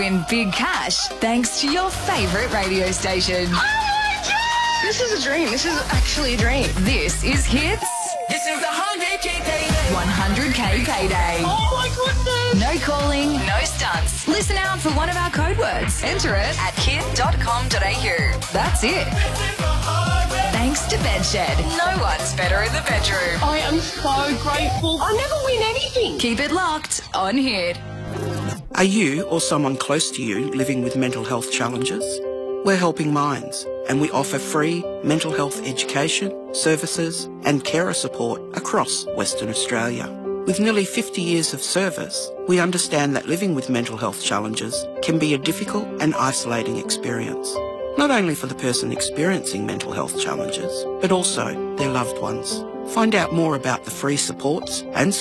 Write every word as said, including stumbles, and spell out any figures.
Win big cash thanks to your favourite radio station. Oh my God! This is a dream. This is actually a dream. This is Hits. This is a one hundred K payday. one hundred K payday. Oh my goodness! No calling, no stunts. Listen out for one of our code words. Enter it at hit dot com dot a u. That's it. Thanks to Bedshed. No one's better in the bedroom. I am so grateful. I never win anything. Keep it locked on Hit. Are you or someone close to you living with mental health challenges? We're Helping Minds, and we offer free mental health education, services and carer support across Western Australia. With nearly fifty years of service, we understand that living with mental health challenges can be a difficult and isolating experience, not only for the person experiencing mental health challenges, but also their loved ones. Find out more about the free supports and